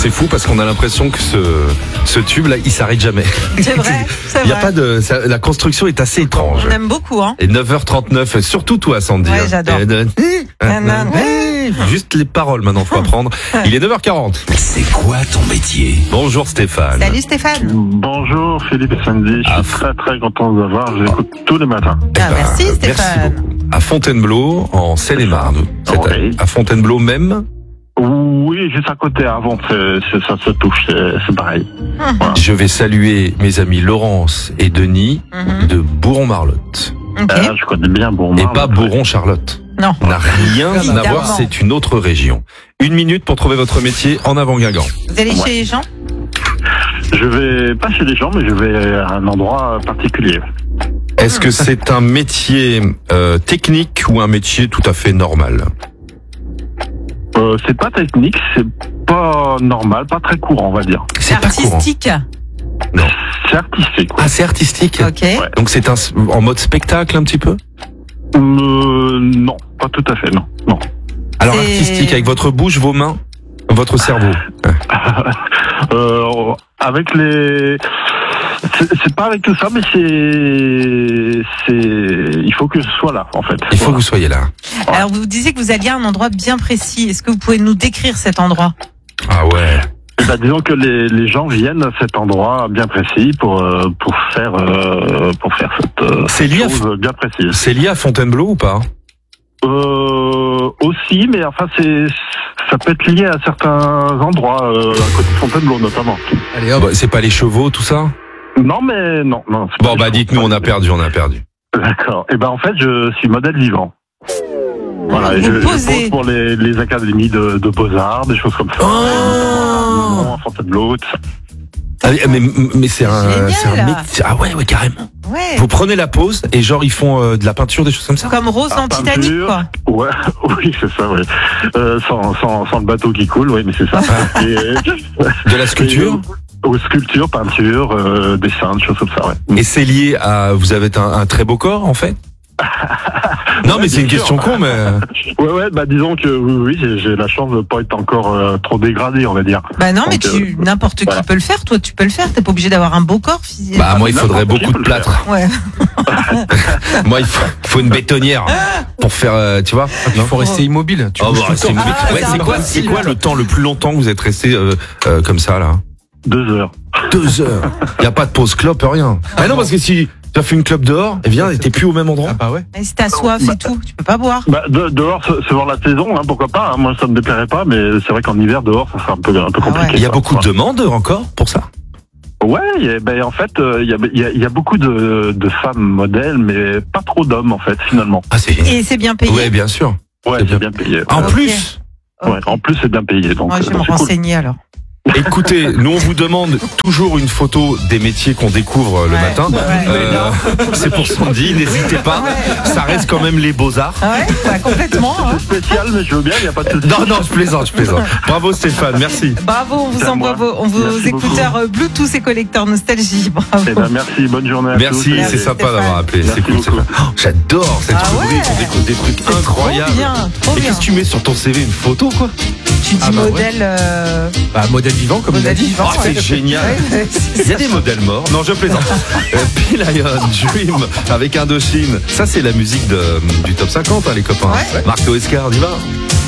C'est fou parce qu'on a l'impression que ce tube là, il s'arrête jamais. C'est vrai, c'est Il y a vrai. pas de, la construction est assez étrange. On aime beaucoup, hein. Et 9h39, surtout toi Sandy. Ouais, j'adore. Juste les paroles maintenant, faut apprendre. Il est 9h40. C'est quoi ton métier? Bonjour Stéphane. Salut Stéphane. Bonjour Philippe et Sandy, je suis très content de vous avoir, je vous écoute tous les matins. Merci Stéphane. Merci beaucoup. À Fontainebleau, en Seine-et-Marne. Oui. À Fontainebleau même. Oui, juste à côté, avant, ça se touche, c'est pareil. Voilà. Je vais saluer mes amis Laurence et Denis de Bourron-Marlotte. Ok. Je connais bien Bourron. Et pas Bourron-Charlotte. Non. N'a rien à Évidemment. voir, c'est une autre région. 1 minute pour trouver votre métier en avant Guingamp. Vous allez chez les gens? Je vais pas chez les gens, mais je vais à un endroit particulier. Est-ce que c'est un métier technique ou un métier tout à fait normal? C'est pas technique, c'est pas normal, pas très courant, on va dire. C'est pas courant. artistique. Non. C'est artistique. Ouais. Ah, c'est artistique. Ok. Ouais. Donc c'est en mode spectacle un petit peu? Non, pas tout à fait, non. Alors C'est- artistique avec votre bouche, vos mains, votre cerveau. Avec les... C'est pas avec tout ça, mais il faut que ce soit là, en fait. Il faut que vous soyez là. Alors vous disiez que vous alliez à un endroit bien précis. Est-ce que vous pouvez nous décrire cet endroit? Ah ouais. Eh ben, disons que les gens viennent à cet endroit bien précis pour faire cette C'est lié à chose bien précise. C'est lié à Fontainebleau ou pas? Aussi, mais enfin ça peut être lié à certains endroits, à côté de Fontainebleau notamment. Allez hop. C'est pas les chevaux, tout ça? Non, mais non. c'est Bon pas bah les dites-nous, choses. on a perdu. D'accord. Et ben en fait, je suis modèle vivant. Voilà, et Vous je posez. pose pour les académies de beaux-arts, des choses comme ça. Oh. À Fontainebleau, tout ça. Ah, mais c'est un Génial. métier. Ah ouais, carrément. Ouais. Vous prenez la pause et genre ils font de la peinture, des choses comme ça? Comme Rose dans Ah, Titanic, peinture. quoi. Ouais, oui, c'est ça, oui. Sans le bateau qui coule, oui, mais c'est ça. Et, De la sculpture? Aux sculptures, peinture, dessin, des choses comme ça, ouais. Et c'est lié à... Vous avez un très beau corps, en fait? Non, mais c'est une bien question sûr. con, mais... Ouais, bah disons que oui, j'ai la chance de pas être encore trop dégradé, on va dire. Bah non, mais Donc, n'importe qui voilà. peut le faire. Toi, tu peux le faire. T'es pas obligé d'avoir un beau corps physique. Bah, moi, il faudrait n'importe beaucoup qui de peut le plâtre. Ouais. Moi, il faut une bétonnière pour faire, tu vois? Il faut rester immobile. Tu Oh, bouges bah, tout le c'est temps. une bête- Ah, ouais, c'est c'est quoi impossible. le temps le plus longtemps que vous êtes resté comme ça, là? 2 heures. 2 heures. Il y a pas de pause clope, rien. Ah non, parce que si tu as fait une clope dehors, eh bien, t'es plus au même endroit. Ah bah ouais. Mais si t'as soif et tout, tu peux pas boire. Bah, dehors, selon la saison, hein, pourquoi pas. Hein, moi, ça me déplairait pas, mais c'est vrai qu'en hiver, dehors, ça sera un peu compliqué. ouais. Il y a quoi. beaucoup de demandes encore pour ça? Ouais, ben en fait, il y a beaucoup de femmes modèles, mais pas trop d'hommes en fait finalement. Ah, c'est... Et c'est bien payé. Ouais, bien sûr. Ouais, C'est c'est bien. bien payé. En Ok. plus, Ouais, en plus c'est bien payé, donc Moi, je vais me c'est cool. renseigner alors. écoutez, nous on vous demande toujours une photo des métiers qu'on découvre le Ouais. matin. Ouais. C'est pour Sandy, n'hésitez pas. Ça reste quand même les beaux-arts. Ah ouais, bah, complètement. Hein. C'est spécial, mais je veux bien, il n'y a pas de souci. Non, je plaisante. Bravo Stéphane, merci. Bravo, on vous C'est à envoie moi. vos Merci écouteurs Bluetooth et collecteurs nostalgie. Bravo. Eh ben, merci, bonne journée à Merci, tous. c'est sympa Stéphane. d'avoir appelé. Merci C'est cool, beaucoup. Stéphane. Oh, j'adore cette Ah rubrique, ouais. on découvre des trucs C'est incroyables. Trop bien, trop Et bien. qu'est-ce que tu mets sur ton CV? Une photo, quoi? Tu dis Ah bah ouais. modèle. Bah modèle vivant comme il a Modèle dit. vivant. Oh, c'est génial. Ouais, Il y a des modèles morts. Non, je plaisante. P-Lion, Dream, avec Indochine. Ça, c'est la musique du top 50, hein, les copains. Ouais. Marco Escar, on y va.